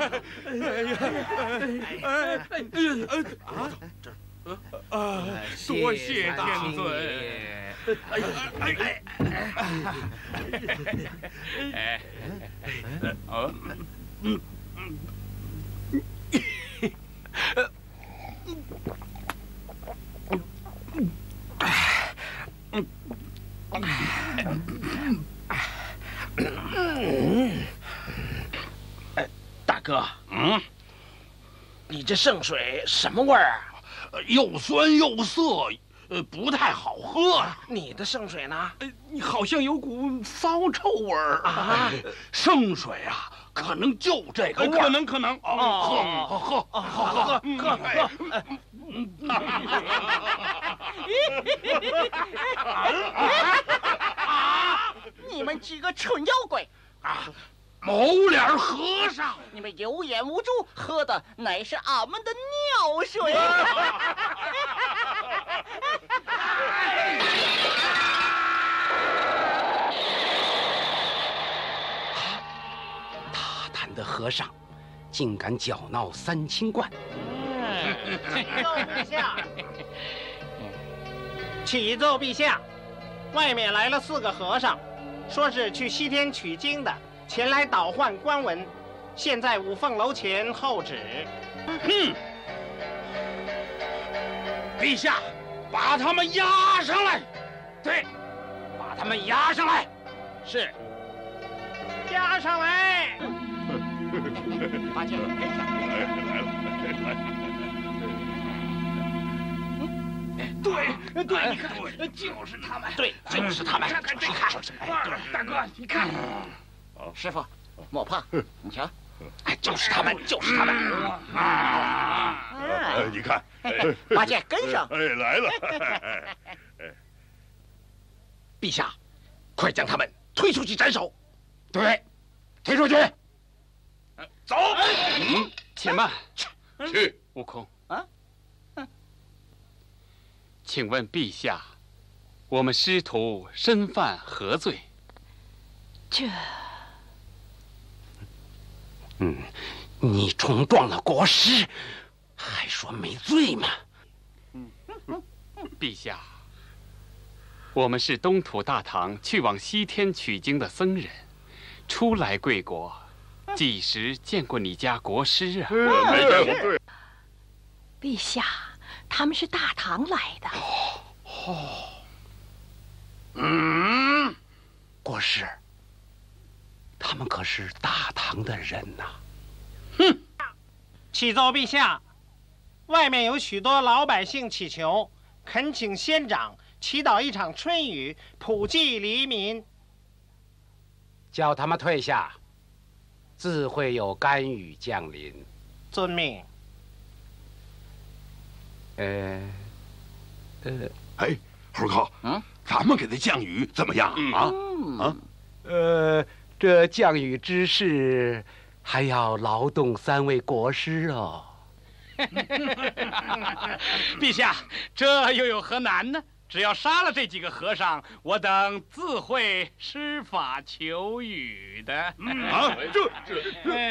多谢天尊。 大哥，你这圣水什么味儿啊？ 又酸又涩，不太好喝。 你的圣水呢？ 你好像有股骚臭味儿啊！ 圣水啊，可能就这个味儿。可能。喝。 你们几个蠢妖怪！ 某脸和尚， 你们有眼无珠，喝的乃是俺们的尿水。 大胆的和尚，竟敢搅闹三清观！ 启奏陛下，外面来了4个和尚，说是去西天取经的。前来倒换官文，现在五凤楼前候旨。 陛下，把他们押上来。对，把他们押上来。 是， 押上来。 八戒，跟上。 对，你看，就是他们。 对，就是他们。 看，大哥，你看。 师傅，莫怕，你瞧， 就是他们。 你看， 八戒跟上。 来了。 陛下，快将他们推出去斩首。 对，推出去。走。 且慢。 去。 悟空。请问陛下，我们师徒身犯何罪？ 你冲撞了国师，还说没罪吗？ 陛下，我们是东土大唐去往西天取经的僧人，初来贵国，几时见过你家国师啊？ 没见过。对。 陛下，他们是大唐来的。 国师，他们可是大唐的人呐。 启奏陛下，外面有许多老百姓祈求，恳请仙长祈祷一场春雨，普济黎民。 叫他们退下，自会有甘雨降临。 遵命。 猴哥，咱们给他降雨怎么样啊？ 这降雨之事，还要劳动3位国师哦。 陛下，这又有何难呢？只要杀了这几个和尚，我等自会施法求雨的。 这。